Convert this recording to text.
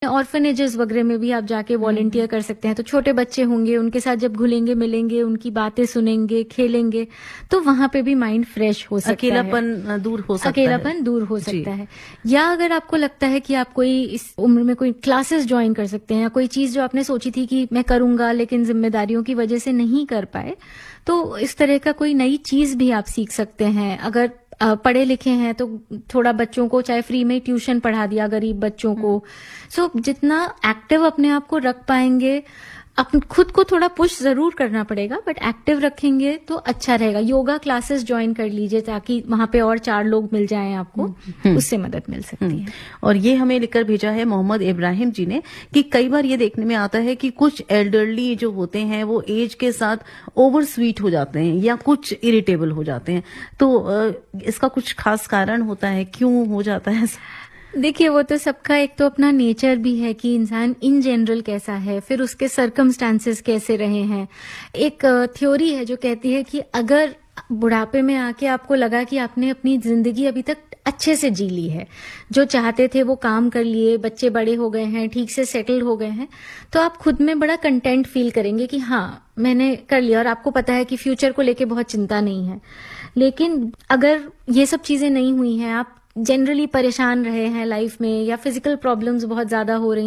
Orphanages वगैरह में भी आप जाके वॉलंटियर कर सकते हैं। तो छोटे बच्चे होंगे, उनके साथ जब घुलेंगे मिलेंगे, उनकी बातें सुनेंगे, खेलेंगे, तो वहां पे भी माइंड फ्रेश हो सकता है, अकेलापन दूर हो सकता है। अकेलापन दूर हो सकता है। या अगर आपको लगता है कि आप कोई इस उम्र में कोई क्लासेस ज्वाइन कर सकते हैं, या कोई चीज जो आपने सोची थी कि मैं करूंगा लेकिन जिम्मेदारियों की वजह से नहीं कर पाए, तो इस तरह का कोई नई चीज भी आप सीख सकते हैं। अगर पढ़े लिखे हैं तो थोड़ा बच्चों को चाहे फ्री में ट्यूशन पढ़ा दिया गरीब बच्चों को। सो जितना एक्टिव अपने आप को रख पाएंगे, अपन खुद को थोड़ा पुश जरूर करना पड़ेगा, बट एक्टिव रखेंगे तो अच्छा रहेगा। योगा क्लासेस ज्वाइन कर लीजिए ताकि वहां पे और 4 लोग मिल जाएं आपको, उससे मदद मिल सकती है। और ये हमें लिखकर भेजा है मोहम्मद इब्राहिम जी ने कि कई बार ये देखने में आता है कि कुछ एल्डरली जो होते हैं वो एज के साथ ओवर स्वीट हो जाते हैं या कुछ इरिटेबल हो जाते हैं। तो इसका कुछ खास कारण होता है, क्यों हो जाता है? देखिए, वो तो सबका एक तो अपना नेचर भी है कि इंसान इन जनरल कैसा है, फिर उसके सर्कमस्टांसेस कैसे रहे हैं। एक थ्योरी है जो कहती है कि अगर बुढ़ापे में आके आपको लगा कि आपने अपनी जिंदगी अभी तक अच्छे से जी ली है, जो चाहते थे वो काम कर लिए, बच्चे बड़े हो गए हैं, ठीक से सेटल हो गए हैं, तो आप खुद में बड़ा कंटेंट फील करेंगे कि हाँ मैंने कर लिया, और आपको पता है कि फ्यूचर को लेके बहुत चिंता नहीं है। लेकिन अगर ये सब चीजें नहीं हुई हैं, आप जनरली परेशान रहे हैं लाइफ में, या फिजिकल प्रॉब्लम्स बहुत ज्यादा हो रही